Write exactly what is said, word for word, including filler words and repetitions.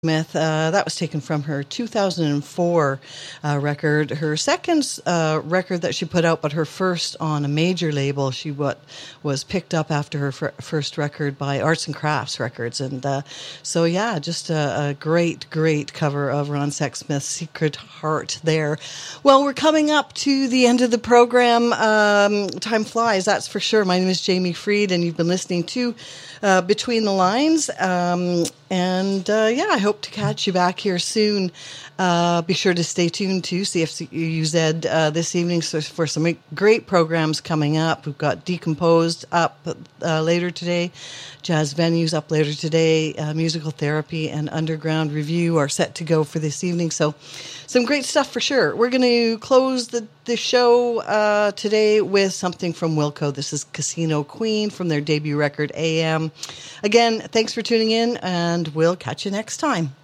Smith. Uh, that was taken from her two thousand four uh, record, her second uh, record that she put out, but her first on a major label. She what was picked up after her fir- first record by Arts and Crafts Records, and uh, so yeah, just a, a great, great cover of Ron Sexsmith's "Secret Heart." There. Well, we're coming up to the end of the program. Um, time flies, that's for sure. My name is Jamie Freed, and you've been listening to uh, Between the Lines. Um, and uh, yeah, I hope to catch you back here soon. Uh, be sure to stay tuned to C F C U Z uh, this evening for some great programs coming up. We've got Decomposed up uh, later today, Jazz Venues up later today, uh, Musical Therapy and Underground Review are set to go for this evening. So some great stuff for sure. We're going to close the, the show uh, today with something from Wilco. This is Casino Queen from their debut record, A M. Again, thanks for tuning in, and we'll catch you next time.